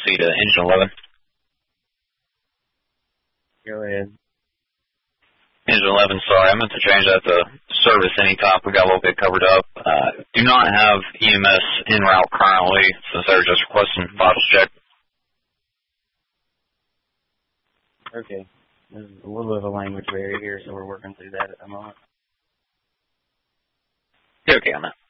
emergency to engine 11. Go ahead. Engine 11, sorry, I meant to change that to service anytime. We got a little bit covered up. Do not have EMS en route currently, since they were just requesting vitals check. Okay. There's a little bit of a language barrier here, so we're working through that at the moment. Okay on that.